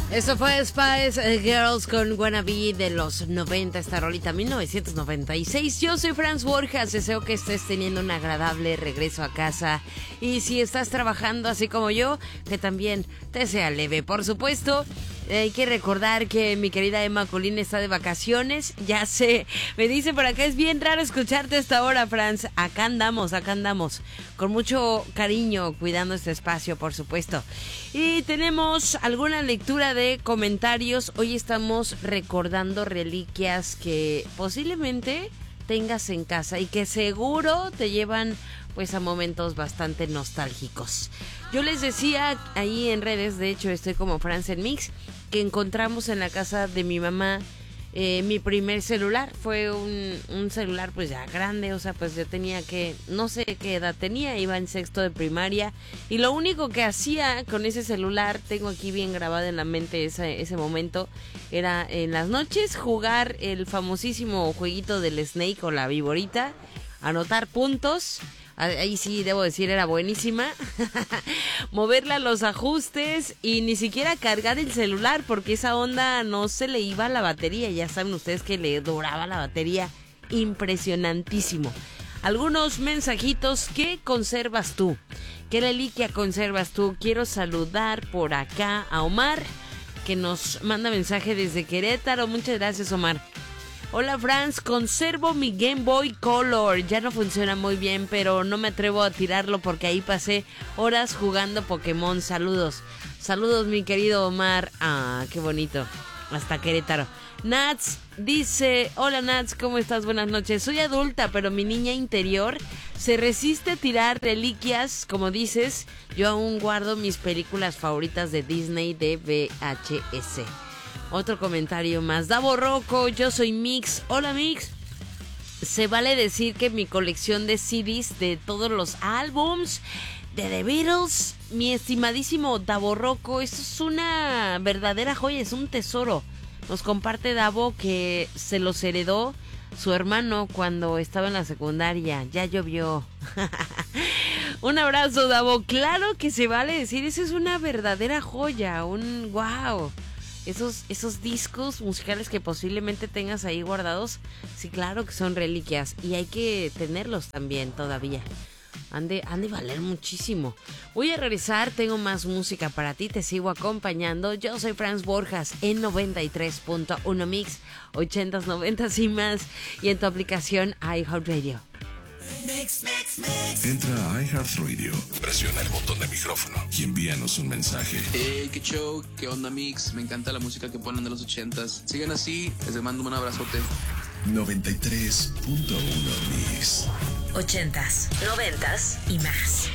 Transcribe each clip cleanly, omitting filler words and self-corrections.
Eso fue Spice Girls con Wannabe de los 90, esta rolita 1996. Yo soy Franz Borjas, deseo que estés teniendo un agradable regreso a casa. Y si estás trabajando así como yo, que también te sea leve, por supuesto. Hay que recordar que mi querida Emma Colín está de vacaciones. Ya sé, me dice por acá, es bien raro escucharte a esta hora, Franz. Acá andamos. Con mucho cariño, cuidando este espacio, por supuesto. Y tenemos alguna lectura de comentarios. Hoy estamos recordando reliquias que posiblemente tengas en casa y que seguro te llevan pues a momentos bastante nostálgicos. Yo les decía ahí en redes, de hecho estoy como Franz en Mix, que encontramos en la casa de mi mamá mi primer celular. Fue un celular pues ya grande, o sea, pues yo tenía no sé qué edad tenía, iba en sexto de primaria, y lo único que hacía con ese celular, tengo aquí bien grabado en la mente ese momento, era en las noches jugar el famosísimo jueguito del Snake o la viborita, anotar puntos. Ahí sí, debo decir, era buenísima. Moverla a los ajustes y ni siquiera cargar el celular, porque esa onda no se le iba la batería. Ya saben ustedes que le duraba la batería impresionantísimo. Algunos mensajitos. ¿Qué conservas tú? ¿Qué reliquia conservas tú? Quiero saludar por acá a Omar, que nos manda mensaje desde Querétaro. Muchas gracias, Omar. Hola, Franz, conservo mi Game Boy Color. Ya no funciona muy bien, pero no me atrevo a tirarlo porque ahí pasé horas jugando Pokémon. Saludos, mi querido Omar. Ah, qué bonito. Hasta Querétaro. Nats dice, hola Nats, ¿cómo estás? Buenas noches. Soy adulta, pero mi niña interior se resiste a tirar reliquias, como dices. Yo aún guardo mis películas favoritas de Disney de VHS. Otro comentario más. Davo Rocco, yo soy Mix. Hola, Mix. Se vale decir que mi colección de CDs de todos los álbums de The Beatles, mi estimadísimo Davo Rocco, esto es una verdadera joya, es un tesoro. Nos comparte Davo que se los heredó su hermano cuando estaba en la secundaria. Ya llovió. Un abrazo, Davo. Claro que se vale decir, eso es una verdadera joya, un wow. Esos discos musicales que posiblemente tengas ahí guardados, sí, claro que son reliquias y hay que tenerlos también todavía. Han de valer muchísimo. Voy a regresar, tengo más música para ti, te sigo acompañando. Yo soy Franz Borjas en 93.1 Mix, 80s, 90s y más, y en tu aplicación iHeartRadio. Entra a iHeartRadio, presiona el botón de micrófono y envíanos un mensaje. Qué show, qué onda Mix, me encanta la música que ponen de los 80s. Sigan así, les mando un abrazote. 93.1 Mix. 80s, 90s y más.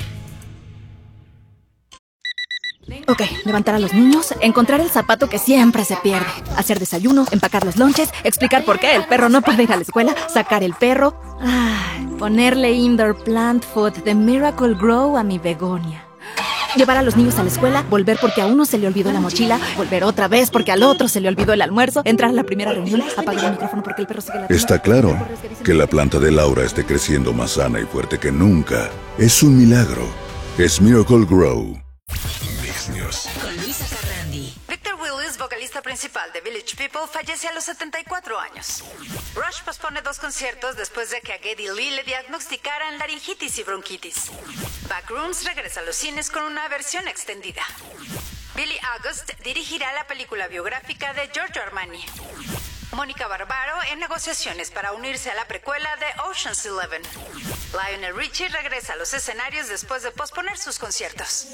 Ok, levantar a los niños, encontrar el zapato que siempre se pierde, hacer desayuno, empacar los lonches, explicar por qué el perro no puede ir a la escuela, sacar el perro, ponerle indoor plant food de Miracle Grow a mi begonia. Llevar a los niños a la escuela, volver porque a uno se le olvidó la mochila, volver otra vez porque al otro se le olvidó el almuerzo, entrar a la primera reunión, apagar el micrófono porque el perro sigue ladrando. Está claro que la planta de Laura esté creciendo más sana y fuerte que nunca. Es un milagro. Es Miracle Grow. Mix News. Con Luisa Carrandi. Victor Willis, vocalista principal de Village People, fallece a los 74 años. Rush pospone 2 conciertos después de que a Geddy Lee le diagnosticaran laringitis y bronquitis. Backrooms regresa a los cines con una versión extendida. Billy August dirigirá la película biográfica de Giorgio Armani. Mónica Barbaro en negociaciones para unirse a la precuela de Ocean's 11. Lionel Richie regresa a los escenarios después de posponer sus conciertos.